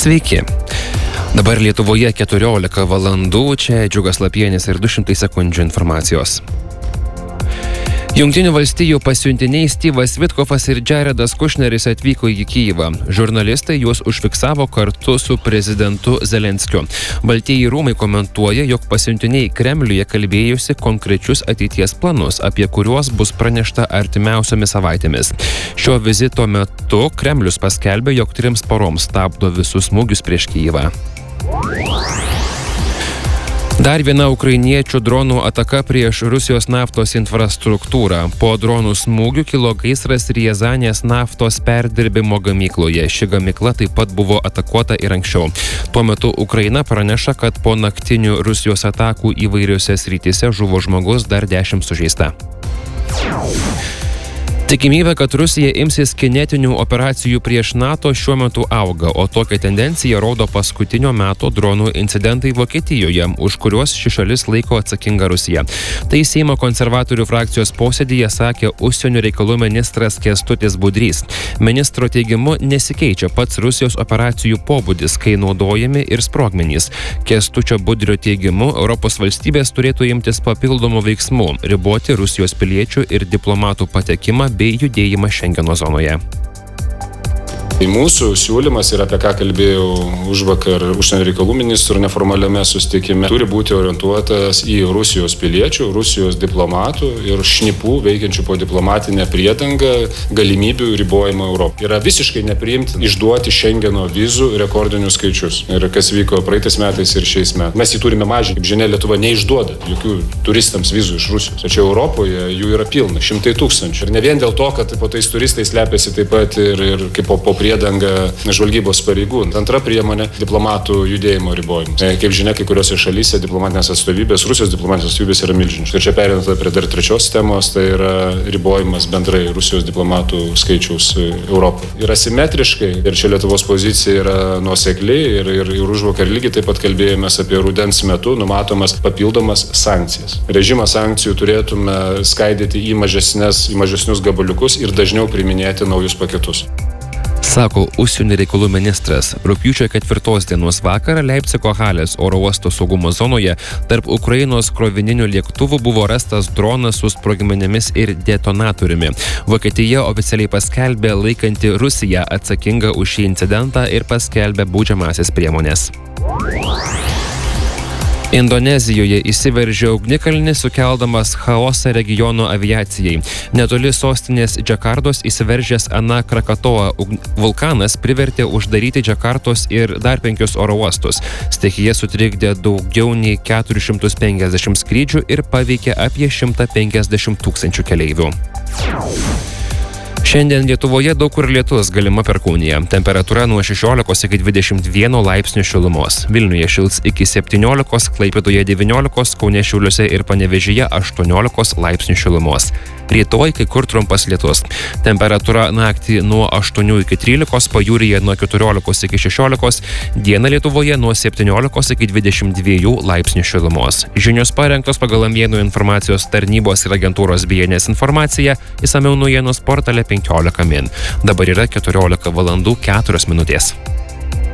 Sveiki. Dabar Lietuvoje 14 valandų, čia Džiugas Lapienis ir 200 sekundžių informacijos. Jungtinių valstijų pasiuntiniai Styvas Vitkofas ir Jaredas Kušneris atvyko į Kyjivą. Žurnalistai juos užfiksavo kartu su prezidentu Zelenskiu. Baltieji rūmai komentuoja, jog pasiuntiniai Kremliuje kalbėjusi konkrečius ateities planus, apie kuriuos bus pranešta artimiausiomis savaitėmis. Šio vizito metu Kremlius paskelbė, jog 3 paroms stabdo visus smūgius prieš Kyjivą. Dar viena ukrainiečių dronų ataka prieš Rusijos naftos infrastruktūrą. Po dronų smūgių kilo gaisras Riazanės naftos perdirbimo gamykloje. Ši gamykla taip pat buvo atakuota ir anksčiau. Tuo metu Ukraina praneša, kad po naktinių Rusijos atakų įvairiose srityse žuvo žmogus, dar 10 sužeista. Tikimybė, kad Rusija imsis kinetinių operacijų prieš NATO šiuo metu auga, o tokią tendenciją rodo paskutinio meto dronų incidentai Vokietijoje, už kuriuos ši šalis laiko atsakinga Rusija. Tai Seimo konservatorių frakcijos posėdyje sakė užsienio reikalų ministras Kęstutis Budrys. Ministro teigimu nesikeičia pats Rusijos operacijų pobūdis, kai naudojami ir sprogmenys. Kęstučio Budrio teigimu, Europos valstybės turėtų imtis papildomų veiksmų, riboti Rusijos piliečių ir diplomatų patekimą bei judėjimą Šengeno zonoje. Tai mūsų siūlymas ir apie ką kalbėjau užvakar užsienio reikalų ministrų neformaliame susitikime turi būti orientuotas į Rusijos piliečių, Rusijos diplomatų ir šnipų veikiančių po diplomatinę priedangą galimybių ribojimą Europoje. Yra visiškai nepriimti išduoti Šengeno vizų rekordinius skaičius. Ir kas vyko praeitais metais ir šiais metais. Mes jį turime mažinti. Kaip žinia, Lietuva neišduoda jokių turistams vizų iš Rusijos. Tačiau Europoje jų yra pilna, 100 000. Ir ne vien dėl to, kad po tais turistais slepiasi taip pat ir kaip po priedanga žvalgybos pareigūnų. Antra priemonė – diplomatų judėjimo ribojimus. Kaip žinia, kai kuriuose šalyse diplomatinės atstovybės, Rusijos diplomatinės atstovybės yra milžiniškos. Ir čia perinant prie dar trečios temos, tai yra ribojimas bendrai Rusijos diplomatų skaičiaus Europoje. Yra simetriškai ir čia Lietuvos pozicija yra nuosekli ir užvakar lygiai taip pat kalbėjomės apie rudens metu numatomas papildomas sankcijas. Režimą sankcijų turėtume skaidyti į mažesnius gabaliukus ir dažniau priiminėti naujus paketus. Sako užsienio reikalų ministras. Rugpjūčio 4 dienos vakarą Leipcigo Halės oro uosto saugumo zonoje tarp Ukrainos krovininių lėktuvų buvo rastas dronas su sprogmenimis ir detonatoriumi. Vokietija oficialiai paskelbė laikanti Rusiją atsakingą už šį incidentą ir paskelbė baudžiamąsias priemones. Indonezijoje įsiveržė ugnikalnis, sukeldamas chaosą regiono aviacijai. Netoli sostinės Džakartos įsiveržęs Ana Krakatoa vulkanas privertė uždaryti Džakartos ir dar 5 oro uostus. Stichija sutrikdė daugiau nei 450 skrydžių ir paveikė apie 150 000 keleivių. Šiandien Lietuvoje daug kur lietus, galima perkūnija. Temperatūra nuo 16 iki 21 laipsnių šilumos. Vilniuje šils iki 17, Klaipėdoje 19, Kaune, Šiauliuose ir Panevėžyje 18 laipsnių šilumos. Rytoj kai kur trumpas lietus. Temperatūra naktį nuo 8 iki 13, pajūryje nuo 14 iki 16, dieną Lietuvoje nuo 17 iki 22 laipsnių šilumos. Žinios parengtos pagal Amėnų informacijos tarnybos ir agentūros BNS informaciją, išsamiau naujienos portale 15 min. Dabar yra 14 valandų 4 minutės.